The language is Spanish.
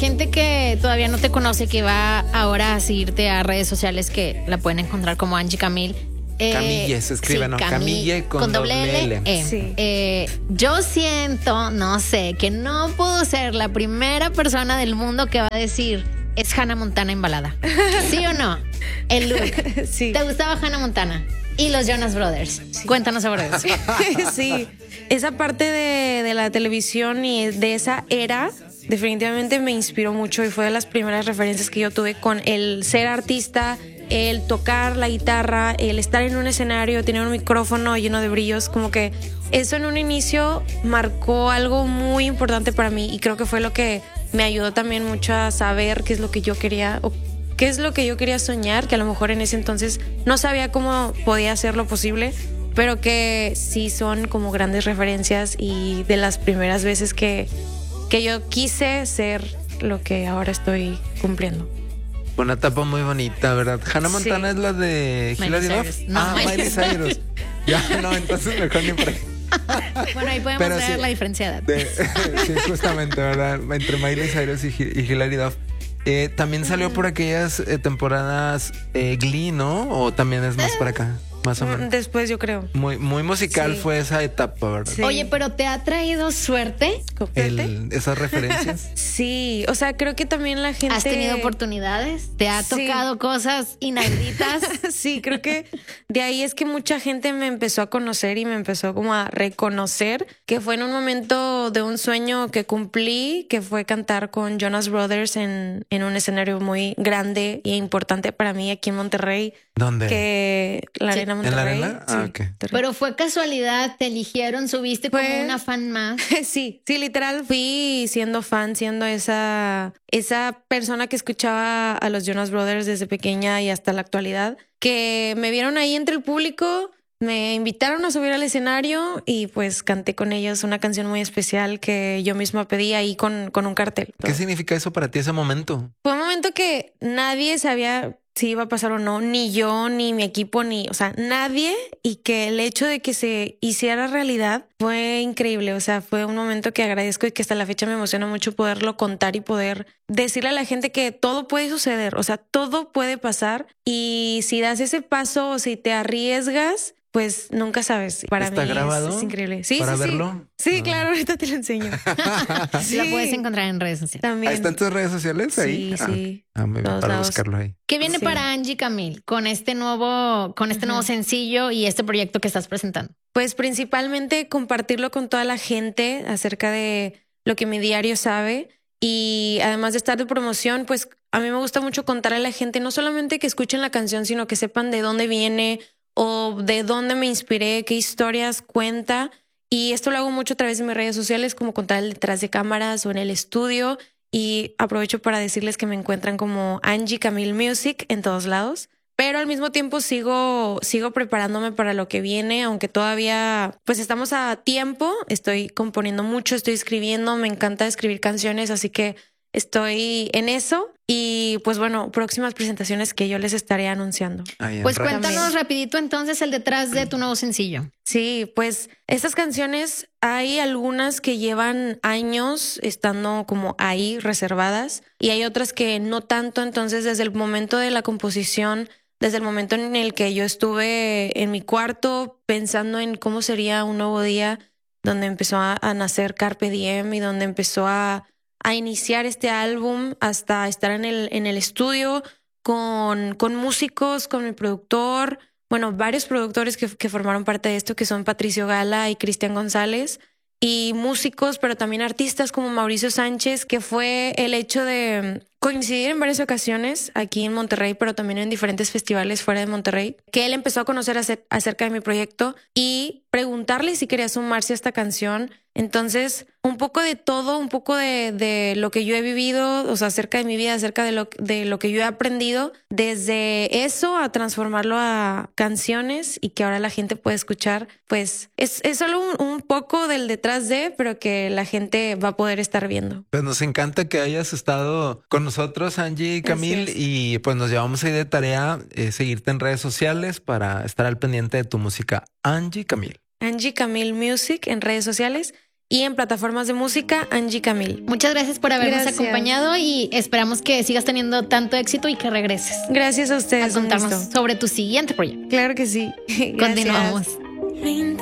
gente que todavía no te conoce, que va ahora a seguirte a redes sociales, que la pueden encontrar como Angie Camil. Camille se escribe, sí, ¿no? Camille con doble L. Sí. Yo siento, no sé, que no puedo ser la primera persona del mundo que va a decir es Hannah Montana en balada. ¿Sí o no? El look. Sí. ¿Te gustaba Hannah Montana? Y los Jonas Brothers. Sí. Cuéntanos sobre eso. Sí, esa parte de la televisión y de esa era definitivamente me inspiró mucho y fue de las primeras referencias que yo tuve con el ser artista, el tocar la guitarra, el estar en un escenario, tener un micrófono lleno de brillos, como que eso en un inicio marcó algo muy importante para mí y creo que fue lo que me ayudó también mucho a saber qué es lo que yo quería o qué es lo que yo quería soñar, que a lo mejor en ese entonces no sabía cómo podía hacerlo posible, pero que sí son como grandes referencias y de las primeras veces que yo quise ser lo que ahora estoy cumpliendo. Una etapa muy bonita, ¿verdad? Hannah Montana es la de Hilary Duff. No, Miley Cyrus. Ya, no, entonces mejor ni por ahí. Bueno, ahí podemos ver la diferencia de edad. Sí, justamente, ¿verdad? Entre Miley Cyrus y Hilary Duff. También salió por aquellas temporadas Glee, ¿no? O también es más para acá, más o menos. Después yo creo. Muy musical fue esa etapa, ¿verdad? Sí. Oye, pero ¿te ha traído suerte? Esas referencias. Sí, o sea, creo que también la gente... ¿Has tenido oportunidades? ¿Te ha tocado cosas inauditas? Sí, creo que de ahí es que mucha gente me empezó a conocer y me empezó como a reconocer, que fue en un momento de un sueño que cumplí, que fue cantar con Jonas Brothers en un escenario muy grande e importante para mí aquí en Monterrey. ¿Dónde? Que la Arena Monterrey. ¿En la arena? Sí, Ah, ok. Pero fue casualidad, te eligieron, subiste como una fan más. Sí, literal fui siendo fan, siendo esa persona que escuchaba a los Jonas Brothers desde pequeña y hasta la actualidad, que me vieron ahí entre el público, me invitaron a subir al escenario y pues canté con ellos una canción muy especial que yo misma pedí ahí con un cartel. ¿Qué significa eso para ti ese momento? Fue un momento que nadie sabía si iba a pasar o no, ni yo, ni mi equipo, o sea, nadie, y que el hecho de que se hiciera realidad fue increíble. O sea, fue un momento que agradezco y que hasta la fecha me emociona mucho poderlo contar y poder decirle a la gente que todo puede suceder, o sea, todo puede pasar y si das ese paso o si te arriesgas, pues nunca sabes. Para ¿Está mí grabado? es increíble. Sí, ¿Para sí, verlo? Sí, claro, ahorita te lo enseño. Sí. La puedes encontrar en redes sociales. También. ¿Ahí están tus redes sociales? Ahí. Sí. Muy bien, para buscarlo ahí. ¿Qué viene para Angie Camil con este nuevo sencillo y este proyecto que estás presentando? Pues principalmente compartirlo con toda la gente acerca de lo que mi diario sabe y además de estar de promoción, pues a mí me gusta mucho contar a la gente no solamente que escuchen la canción, sino que sepan de dónde viene o de dónde me inspiré, qué historias cuenta. Y esto lo hago mucho a través de mis redes sociales, como contar el detrás de cámaras o en el estudio. Y aprovecho para decirles que me encuentran como Angie Camil Music en todos lados. Pero al mismo tiempo sigo preparándome para lo que viene, aunque todavía pues estamos a tiempo. Estoy componiendo mucho, estoy escribiendo, me encanta escribir canciones, así que estoy en eso. Y pues bueno, próximas presentaciones que yo les estaré anunciando. Pues cuéntanos rapidito entonces el detrás de tu nuevo sencillo. Sí, pues estas canciones hay algunas que llevan años estando como ahí reservadas y hay otras que no tanto. Entonces desde el momento de la composición, desde el momento en el que yo estuve en mi cuarto pensando en cómo sería un nuevo día, donde empezó a nacer Carpe Diem y donde empezó a iniciar este álbum hasta estar en el estudio con músicos, con mi productor, bueno, varios productores que formaron parte de esto, que son Patricio Gala y Cristian González, y músicos, pero también artistas como Mauricio Sánchez, que fue el hecho de coincidir en varias ocasiones aquí en Monterrey, pero también en diferentes festivales fuera de Monterrey, que él empezó a conocer acerca de mi proyecto y preguntarle si quería sumarse a esta canción. Entonces, un poco de todo, un poco de lo que yo he vivido, o sea, acerca de mi vida, acerca de lo que yo he aprendido, desde eso a transformarlo a canciones y que ahora la gente puede escuchar, pues es solo un poco del detrás de, pero que la gente va a poder estar viendo. Pues nos encanta que hayas estado con nosotros, Angie Camil, y pues nos llevamos ahí de tarea seguirte en redes sociales para estar al pendiente de tu música. Angie Camil. Angie Camil Music en redes sociales. y en plataformas de música, Angie Camil. Muchas gracias por habernos acompañado y esperamos que sigas teniendo tanto éxito y que regreses. Gracias a ustedes. A contarnos sobre tu siguiente proyecto. Claro que sí. Continuamos.